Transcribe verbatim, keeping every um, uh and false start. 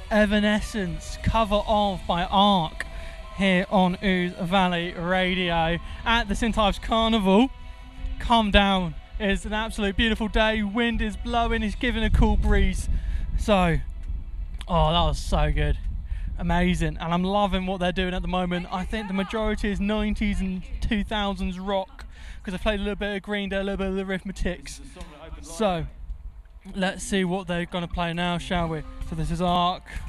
Evanescence, cover of by Ark, here on Ouse Valley Radio at the Saint Ives Carnival. Calm down, it's an absolute beautiful day, wind is blowing, it's giving a cool breeze. So, oh, that was so good. Amazing, and I'm loving what they're doing at the moment. I think the majority is nineties and two thousands rock, because I played a little bit of Green Day, a little bit of the Arithmetics. So, let's see what they're going to play now, shall we? So this is Ark.